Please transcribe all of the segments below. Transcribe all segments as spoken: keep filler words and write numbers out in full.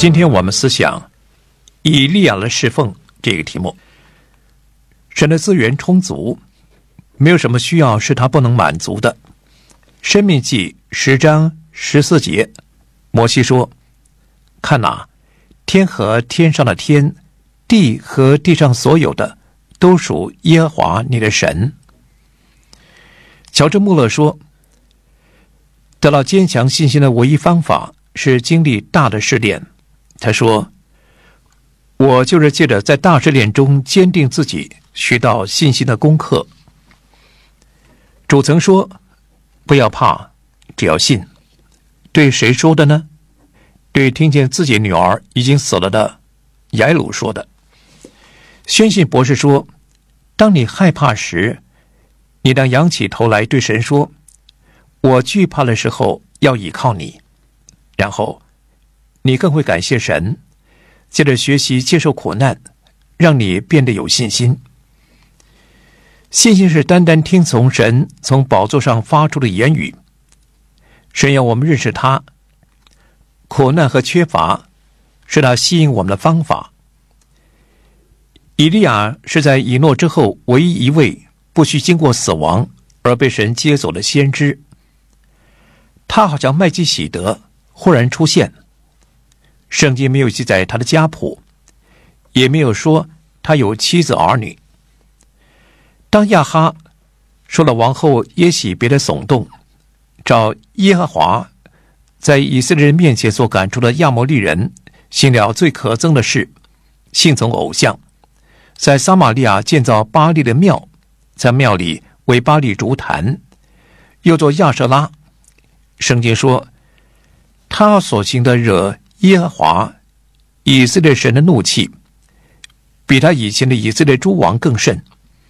今天我们思想以利亚的侍奉这个题目。神的资源充足，没有什么需要是他不能满足的。申命记十章十四节，摩西说：看哪，天和天上的天，地和地上所有的，都属耶和华你的神。乔治·穆勒说，得到坚强信心的唯一方法是经历大的试炼。他说，我就是借着在大试炼中坚定自己，学到信心的功课。主曾说，不要怕，只要信。对谁说的呢？对听见自己女儿已经死了的雅鲁说的。宣信博士说，当你害怕时，你当仰起头来对神说，我惧怕的时候要倚靠你。然后你更会感谢神，接着学习接受苦难，让你变得有信心。信心是单单听从神从宝座上发出的言语。神要我们认识他，苦难和缺乏是他吸引我们的方法。以利亚是在以诺之后唯一一位不需经过死亡而被神接走的先知。他好像麦基洗德忽然出现，圣经没有记载他的家谱，也没有说他有妻子儿女。当亚哈受了王后耶洗别的耸动，照耶和华在以色列人面前所赶出的亚摩利人，行了最可憎的事，信从偶像，在撒玛利亚建造巴力的庙，在庙里为巴力筑坛，又做亚舍拉。圣经说，他所行的惹耶和华以色列神的怒气，比他以前的以色列诸王更甚。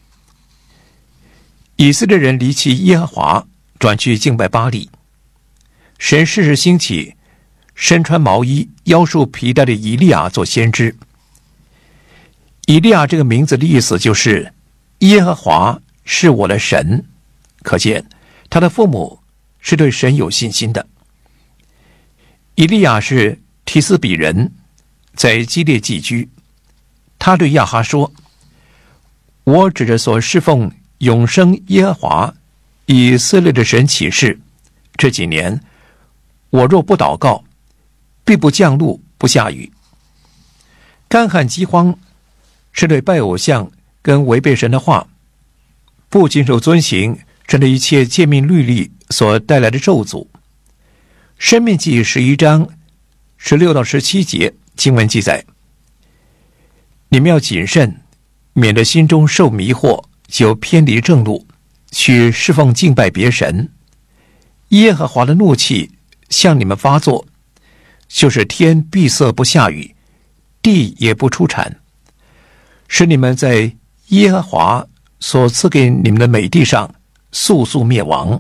以色列人离弃耶和华，转去敬拜巴力。神适时兴起身穿毛衣腰束皮带的以利亚做先知。以利亚这个名字的意思就是耶和华是我的神，可见他的父母是对神有信心的。以利亚是提斯比人，在基列寄居。他对亚哈说，我指着所侍奉永生耶和华以色列的神起誓，这几年我若不祷告，必不降露不下雨。干旱饥荒是对拜偶像跟违背神的话，不谨守遵行神的一切诫命律例所带来的咒诅。申命记十一章十六到十七节经文记载，你们要谨慎，免得心中受迷惑，就偏离正路，去侍奉敬拜别神。耶和华的怒气向你们发作，就是天闭塞不下雨，地也不出产，使你们在耶和华所赐给你们的美地上速速灭亡。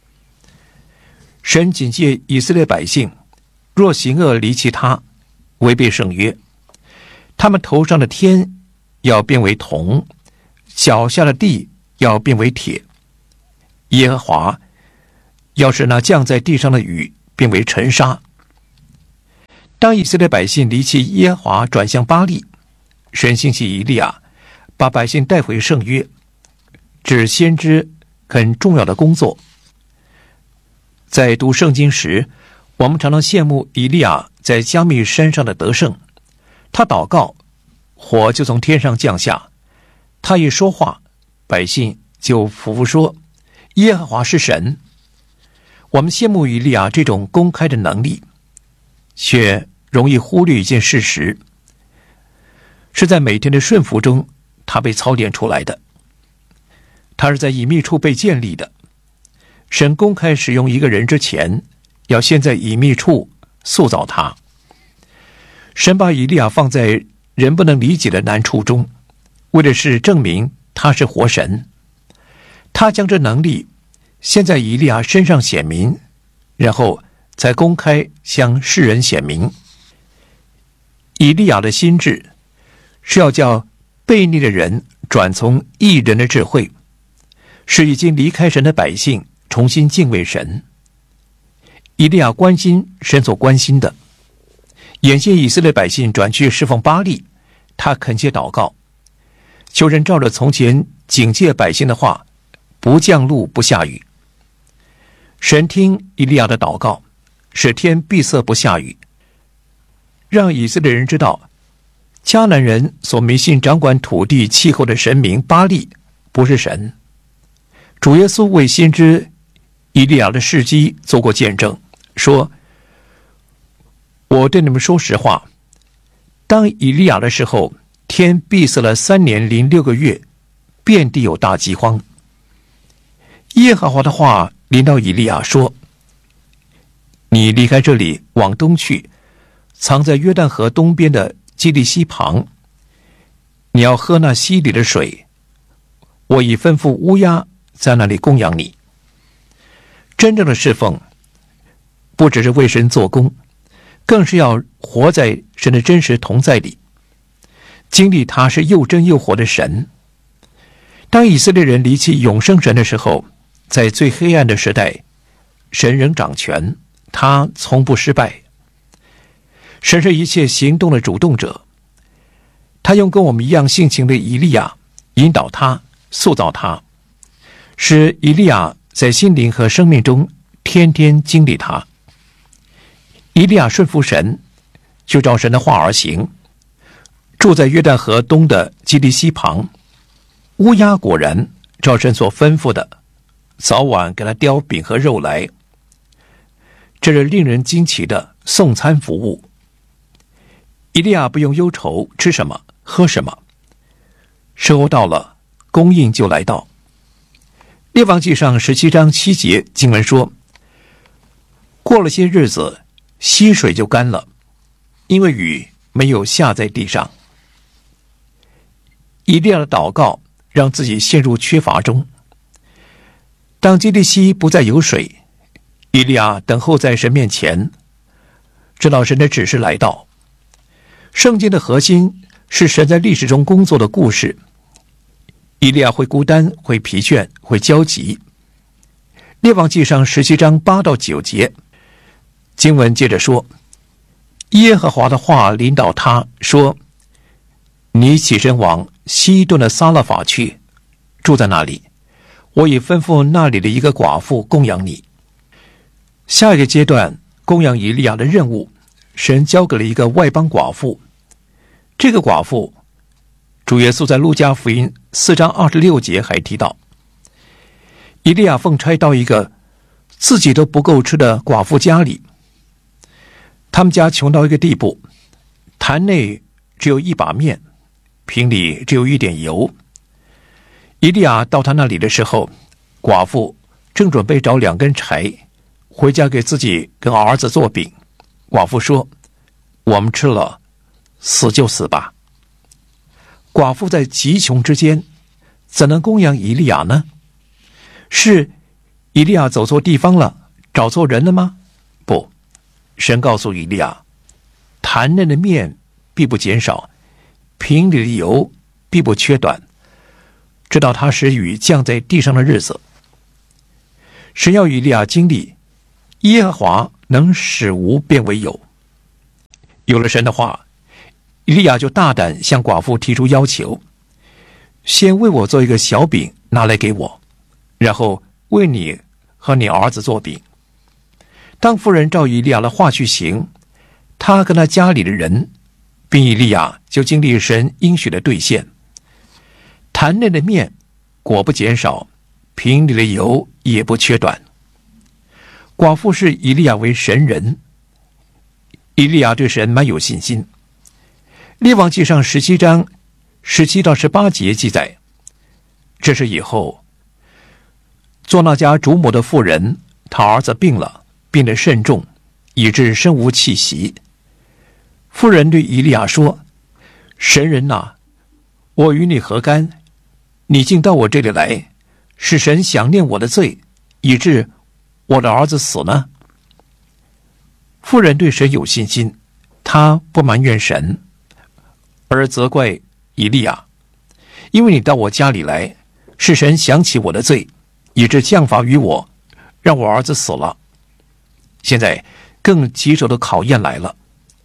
神警戒以色列百姓，若行恶离弃他，违背圣约，他们头上的天要变为铜，脚下的地要变为铁。耶和华要使那降在地上的雨变为尘沙。当以色列百姓离弃耶和华，转向巴力，神兴起以利亚，把百姓带回圣约，这是先知很重要的工作。在读圣经时，我们常常羡慕以利亚在加密山上的得胜。他祷告，火就从天上降下；他一说话，百姓就俯伏说，耶和华是神。我们羡慕以利亚这种公开的能力，却容易忽略一件事实，是在每天的顺服中，他被操练出来的。他是在隐秘处被建立的。神公开使用一个人之前，要先在隐秘处塑造他。神把以利亚放在人不能理解的难处中，为的是证明他是活神。他将这能力先在以利亚身上显明，然后才公开向世人显明。以利亚的心志是要叫悖逆的人转从义人的智慧，使已经离开神的百姓重新敬畏神。以利亚关心神所关心的， 眼见以色列百姓转去侍奉巴力，他恳切祷告，求人照着从前警戒百姓的话，不降露不下雨。神听以利亚的祷告，使天闭塞不下雨，让以色列人知道，迦南人所迷信掌管土地气候的神明巴力不是神。主耶稣为先知以利亚的事迹做过见证，说：我对你们说实话，当以利亚的时候，天闭塞了三年零六个月，遍地有大饥荒。耶和华的话临到以利亚说：你离开这里，往东去，藏在约旦河东边的基利溪旁，你要喝那溪里的水，我已吩咐乌鸦在那里供养你。真正的侍奉不只是为神做工，更是要活在神的真实同在里，经历他是又真又活的神。当以色列人离弃永生神的时候，在最黑暗的时代，神仍掌权，他从不失败。神是一切行动的主动者，他用跟我们一样性情的以利亚引导他，塑造他，使以利亚在心灵和生命中天天经历他。以利亚顺服神，就照神的话而行，住在约旦河东的基利溪旁。乌鸦果然照神所吩咐的，早晚给他叼饼和肉来。这是令人惊奇的送餐服务。以利亚不用忧愁吃什么喝什么，时候到了，供应就来到。列王纪上十七章七节经文说，过了些日子，溪水就干了，因为雨没有下在地上。以利亚的祷告让自己陷入缺乏中。当基利溪不再有水，以利亚等候在神面前，直到神的指示来到。圣经的核心是神在历史中工作的故事。以利亚会孤单，会疲倦，会焦急。列王纪上十七章八到九节经文接着说，耶和华的话领导他说，你起身往西顿的撒勒法去，住在那里，我已吩咐那里的一个寡妇供养你。下一个阶段，供养以利亚的任务，神交给了一个外邦寡妇。这个寡妇，主耶稣在路加福音四章二十六节还提到，以利亚奉差到一个自己都不够吃的寡妇家里。他们家穷到一个地步，坛内只有一把面，瓶里只有一点油。以利亚到他那里的时候，寡妇正准备找两根柴回家给自己跟儿子做饼。寡妇说，我们吃了，死就死吧。寡妇在极穷之间，怎能供养以利亚呢？是以利亚走错地方了，找错人了吗？不，神告诉以利亚，坛内的面必不减少，瓶里的油必不缺短，直到他使雨降在地上的日子。神要以利亚经历耶和华能使无变为有。有了神的话，以利亚就大胆向寡妇提出要求，先为我做一个小饼拿来给我，然后为你和你儿子做饼。当妇人照以利亚的话去行，他跟他家里的人并以利亚就经历神应许的兑现。坛内的面果不减少，瓶里的油也不缺短。寡妇视以利亚为神人，以利亚对神蛮有信心。列王纪上十七章十七到十八节记载，这是以后做那家主母的妇人，她儿子病了，病得甚重，以致身无气息。妇人对以利亚说，神人哪，我与你何干？你竟到我这里来，使神想念我的罪，以致我的儿子死呢？妇人对神有信心，她不埋怨神，而责怪以利亚，因为你到我家里来，是神想起我的罪，以致降罚于我，让我儿子死了。现在更棘手的考验来了，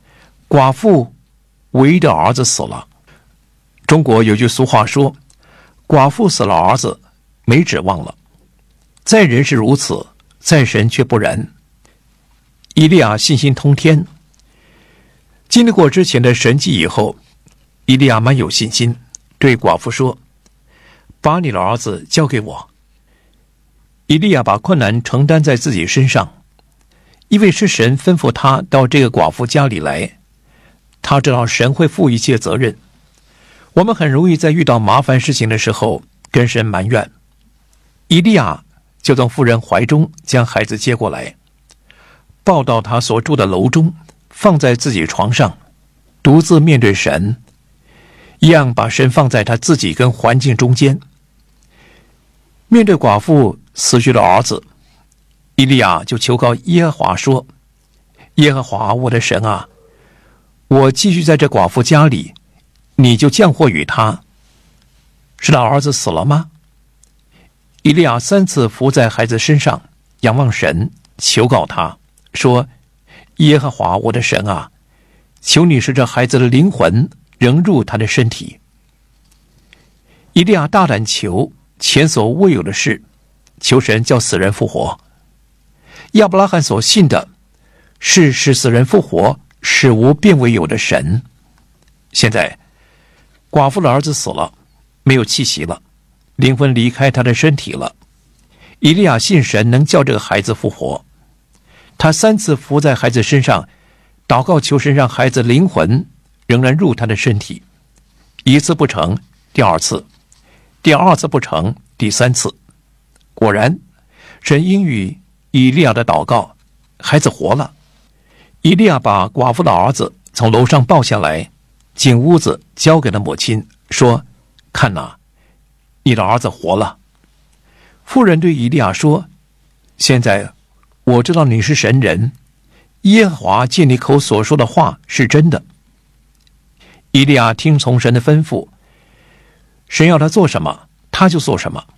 寡妇唯一的儿子死了。中国有句俗话说，寡妇死了儿子，没指望了。在人是如此，在神却不然。以利亚信心通天，经历过之前的神迹以后，以利亚蛮有信心，对寡妇说，把你的儿子交给我。以利亚把困难承担在自己身上，因为是神吩咐他到这个寡妇家里来，他知道神会负一切责任。我们很容易在遇到麻烦事情的时候跟神埋怨，以利亚就从妇人怀中将孩子接过来，抱到他所住的楼中，放在自己床上，独自面对神，一样把神放在他自己跟环境中间。面对寡妇死去的儿子，以利亚就求告耶和华说，耶和华我的神啊，我继续在这寡妇家里，你就降祸于他。是他儿子死了吗？以利亚三次伏在孩子身上，仰望神，求告他说，耶和华我的神啊，求你使这孩子的灵魂仍入他的身体。以利亚大胆求前所未有的事，求神叫死人复活。亚伯拉罕所信的是使死人复活，使无变为有的神。现在寡妇的儿子死了，没有气息了，灵魂离开他的身体了。以利亚信神能叫这个孩子复活，他三次伏在孩子身上，祷告求神让孩子灵魂仍然入他的身体。一次不成，第二次，第二次不成，第三次。果然，神应允以利亚的祷告，孩子活了。以利亚把寡妇的儿子从楼上抱下来，进屋子交给了母亲，说，看哪，你的儿子活了。妇人对以利亚说，现在我知道你是神人，耶和华借你口所说的话是真的。以利亚听从神的吩咐，神要他做什么，他就做什么。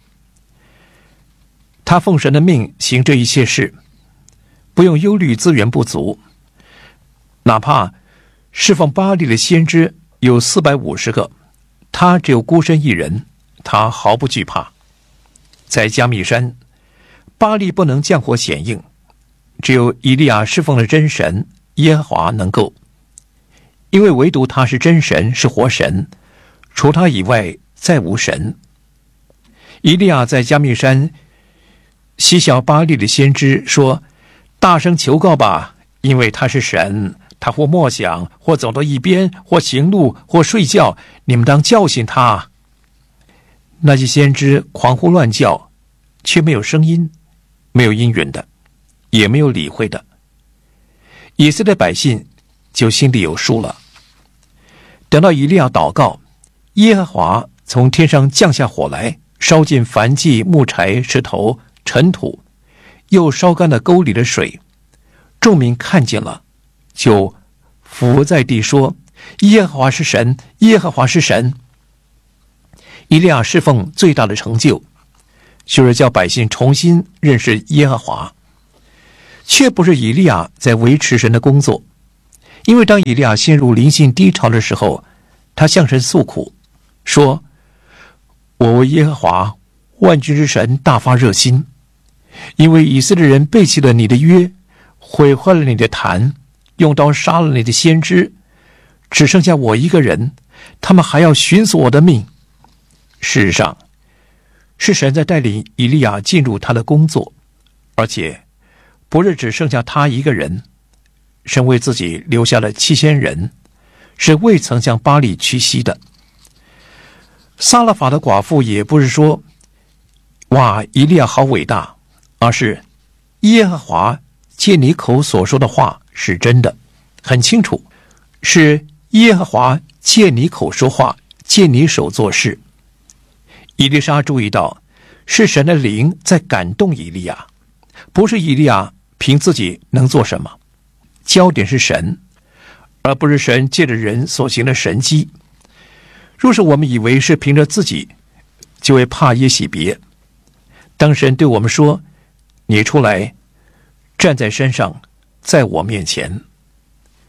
他奉神的命行这一切事，不用忧虑资源不足。哪怕侍奉巴力的先知有四百五十个，他只有孤身一人，他毫不惧怕。在加密山，巴力不能降火显应，只有以利亚侍奉的真神耶和华能够，因为唯独他是真神，是活神，除他以外再无神。以利亚在加密山嬉笑巴力的先知说，大声求告吧，因为他是神，他或默想，或走到一边，或行路，或睡觉，你们当叫醒他。那些先知狂呼乱叫，却没有声音，没有应允的，也没有理会的。以色列百姓就心里有数了。等到以利亚祷告，耶和华从天上降下火来，烧尽燔祭、木柴、石头、尘土，又烧干了沟里的水。众民看见了，就伏在地说，耶和华是神，耶和华是神。以利亚侍奉最大的成就，就是叫百姓重新认识耶和华，却不是以利亚在维持神的工作。因为当以利亚陷入灵性低潮的时候，他向神诉苦，说，我为耶和华万军之神大发热心，因为以色列人背弃了你的约，毁坏了你的坛，用刀杀了你的先知，只剩下我一个人，他们还要寻索我的命。事实上，是神在带领以利亚进入他的工作，而且不是只剩下他一个人，神为自己留下了七千人，是未曾向巴力屈膝的。撒勒法的寡妇也不是说，哇，以利亚好伟大，而是耶和华借你口所说的话是真的，很清楚，是耶和华借你口说话，借你手做事。以利沙注意到，是神的灵在感动以利亚，不是以利亚凭自己能做什么。焦点是神，而不是神借着人所行的神迹。若是我们以为是凭着自己，就会怕耶洗别。当神对我们说，你出来，站在山上，在我面前，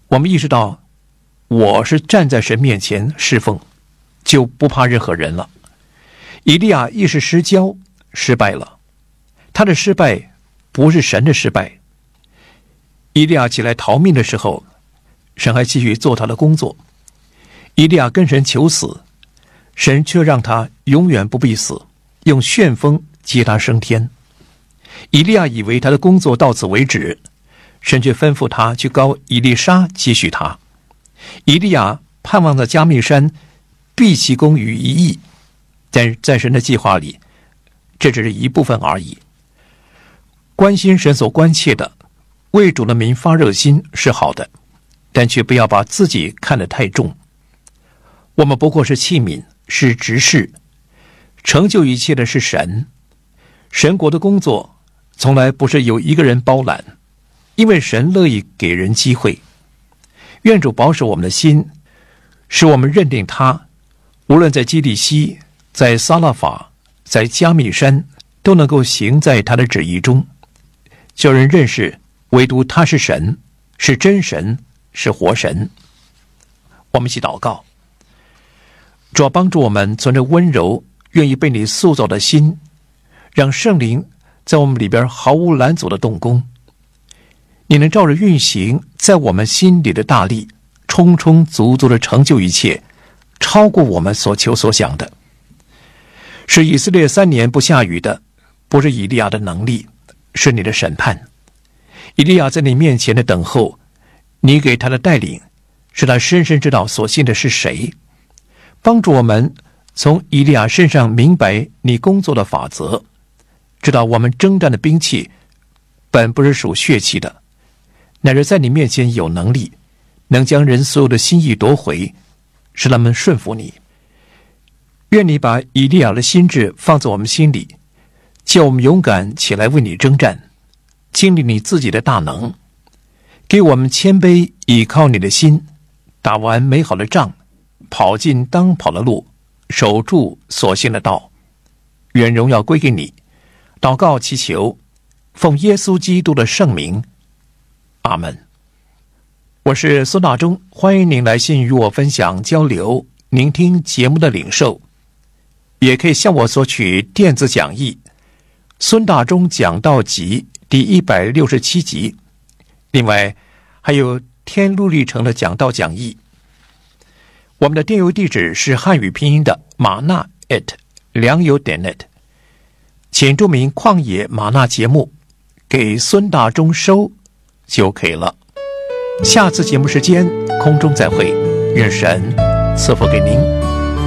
我们意识到我是站在神面前侍奉，就不怕任何人了。以利亚一时失焦，失败了。他的失败不是神的失败。以利亚起来逃命的时候，神还继续做他的工作。以利亚跟神求死，神却让他永远不必死，用旋风接他升天。以利亚以为他的工作到此为止，神却吩咐他去膏以利沙接续他。以利亚盼望在加密山毕其功于一役，但在神的计划里，这只是一部分而已。关心神所关切的，为主的民发热心是好的，但却不要把自己看得太重。我们不过是器皿，是执事，成就一切的是神。神国的工作从来不是由一个人包揽，因为神乐意给人机会。愿主保守我们的心，使我们认定他，无论在基利西，在撒拉法，在加密山，都能够行在他的旨意中，叫人认识唯独他是神，是真神，是活神。我们一起祷告。主要帮助我们存着温柔愿意被你塑造的心，让圣灵在我们里边毫无拦阻的动工。你能照着运行在我们心里的大力，充充足足的成就一切，超过我们所求所想的。使以色列三年不下雨的，不是以利亚的能力，是你的审判。以利亚在你面前的等候，你给他的带领，使他深深知道所信的是谁。帮助我们从以利亚身上明白你工作的法则，知道我们征战的兵器本不是属血气的，乃是在你面前有能力，能将人所有的心意夺回，使他们顺服你。愿你把以利亚的心志放在我们心里，叫我们勇敢起来为你征战，经历你自己的大能。给我们谦卑倚靠你的心，打完美好的仗，跑进当跑的路，守住所信的道。愿荣耀归给你。祷告祈求，奉耶稣基督的圣名，阿门。我是孙大中，欢迎您来信与我分享交流，聆听节目的领受，也可以向我索取电子讲义孙大中讲道集第一百六十七集，另外还有天路历程的讲道讲义。我们的电邮地址是汉语拼音的马纳 at 良友点 net， 请注明旷野马纳节目，给孙大中收就可以了。下次节目时间空中再会，愿神赐福给您。